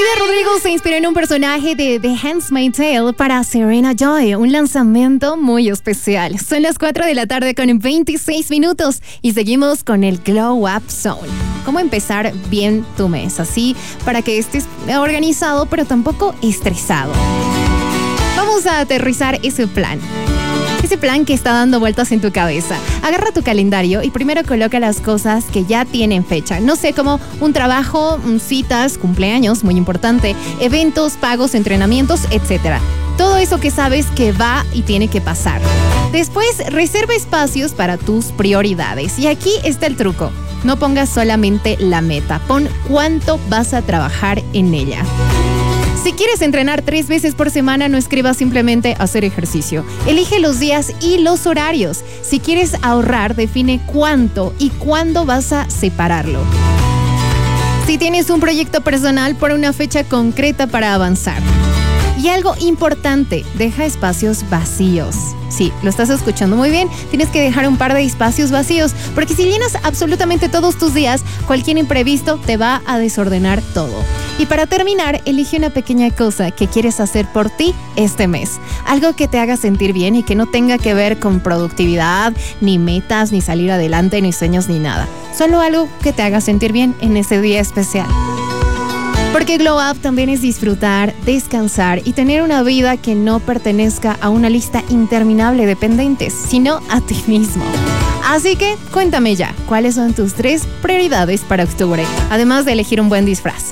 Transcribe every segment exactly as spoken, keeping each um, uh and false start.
Olivia Rodrigo se inspiró en un personaje de The Handmaid's Tale para Serena Joy, un lanzamiento muy especial. Son las cuatro de la tarde con veintiséis minutos y seguimos con el Glow Up Zone. ¿Cómo empezar bien tu mes? Así para que estés organizado pero tampoco estresado. Vamos a aterrizar ese plan. Ese plan que está dando vueltas en tu cabeza. Agarra tu calendario y primero coloca las cosas que ya tienen fecha. No sé, como un trabajo, citas, cumpleaños, muy importante, eventos, pagos, entrenamientos, etcétera. Todo eso que sabes que va y tiene que pasar. Después, reserva espacios para tus prioridades. Y aquí está el truco. No pongas solamente la meta. Pon cuánto vas a trabajar en ella. Si quieres entrenar tres veces por semana, no escribas simplemente hacer ejercicio. Elige los días y los horarios. Si quieres ahorrar, define cuánto y cuándo vas a separarlo. Si tienes un proyecto personal, pon una fecha concreta para avanzar. Y algo importante, deja espacios vacíos. Sí, lo estás escuchando muy bien. Tienes que dejar un par de espacios vacíos, porque si llenas absolutamente todos tus días, cualquier imprevisto te va a desordenar todo. Y para terminar, elige una pequeña cosa que quieres hacer por ti este mes. Algo que te haga sentir bien y que no tenga que ver con productividad, ni metas, ni salir adelante, ni sueños, ni nada. Solo algo que te haga sentir bien en ese día especial. Porque Glow Up también es disfrutar, descansar y tener una vida que no pertenezca a una lista interminable de pendientes, sino a ti mismo. Así que cuéntame ya, ¿cuáles son tus tres prioridades para octubre? Además de elegir un buen disfraz.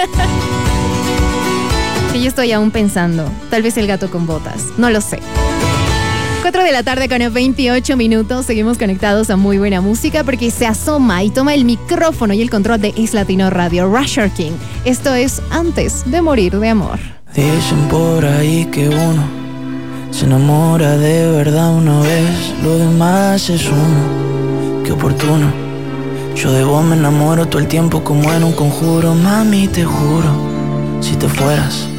Que yo estoy aún pensando, tal vez el gato con botas, no lo sé. cuatro de la tarde con veintiocho minutos, seguimos conectados a muy buena música porque se asoma y toma el micrófono y el control de Es Latino Radio, Rusher King. Esto es Antes de Morir de Amor. Dicen por ahí que uno se enamora de verdad una vez, lo demás es humo, qué oportuno. Yo de vos me enamoro todo el tiempo como en un conjuro, mami te juro, si te fueras